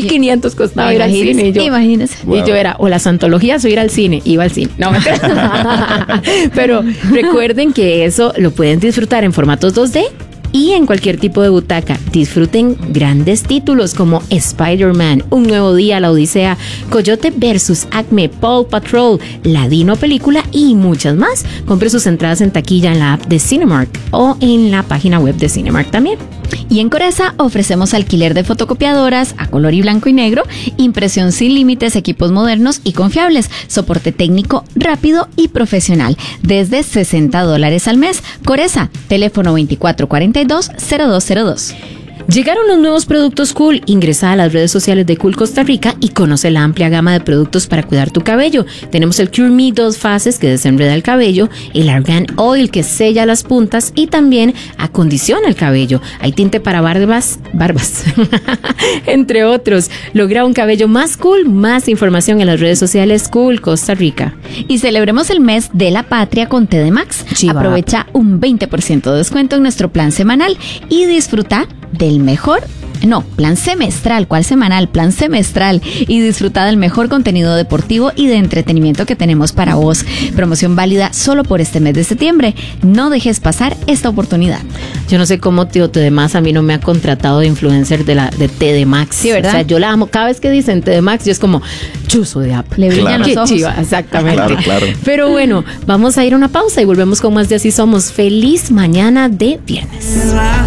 1.500 costaba ir al cine. Imagínese. Wow. Y yo era, o las antologías o ir al cine. Iba al cine. No, pero recuerden que eso lo pueden disfrutar en formatos 2D y en cualquier tipo de butaca. Disfruten grandes títulos como Spider-Man, Un Nuevo Día, La Odisea, Coyote vs. Acme, Paw Patrol, Ladino Película y muchas más. Compre sus entradas en taquilla en la app de Cinemark o en la página web de Cinemark también. Y en Coresa ofrecemos alquiler de fotocopiadoras a color y blanco y negro, impresión sin límites, equipos modernos y confiables, soporte técnico rápido y profesional, desde $60 al mes. Coresa, teléfono 2442-0202. Llegaron los nuevos productos Cool. Ingresa a las redes sociales de Cool Costa Rica y conoce la amplia gama de productos para cuidar tu cabello. Tenemos el Cure Me 2 fases que desenreda el cabello, el Argan Oil que sella las puntas y también acondiciona el cabello. Hay tinte para barbas, entre otros. Logra un cabello más cool. Más información en las redes sociales Cool Costa Rica. Y celebremos el mes de la patria con TDMAX. Chiva. Aprovecha un 20% de descuento en nuestro plan semanal y disfruta del plan semestral, ¿cuál semanal? Plan semestral, y disfruta del mejor contenido deportivo y de entretenimiento que tenemos para vos. Promoción válida solo por este mes de septiembre. No dejes pasar esta oportunidad. Yo no sé cómo tío TDMax a mí no me ha contratado de influencer de TDMax. Sí, ¿verdad? O sea, yo la amo. Cada vez que dicen TDMax, yo es como chuzo de app. Le brillan Qué los ojos. chiva, exactamente. Claro. Pero bueno, vamos a ir a una pausa y volvemos con más de Así Somos. Feliz mañana de viernes.